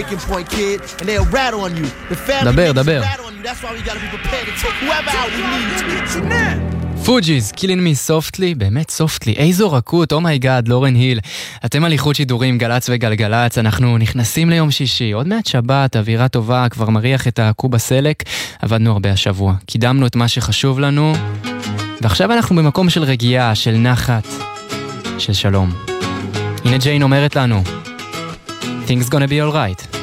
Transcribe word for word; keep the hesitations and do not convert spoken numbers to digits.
point kid and they'll rat on you. The family דבר, דבר. rat on you. That's why we got to be prepared to take whoever out we need to. פוג'יז, Killing Me Softly, באמת סופטלי, איזו רכות, אומייגאד, לורן היל. אתם על איחוד שידורים, גלץ וגלגלץ, אנחנו נכנסים ליום שישי, עוד מעט שבת, אווירה טובה, כבר מריח את הקובה סלק, עבדנו הרבה השבוע, קידמנו את מה שחשוב לנו, ועכשיו אנחנו במקום של רגיעה, של נחת, של שלום. הנה ג'יין אומרת לנו, Things gonna be alright.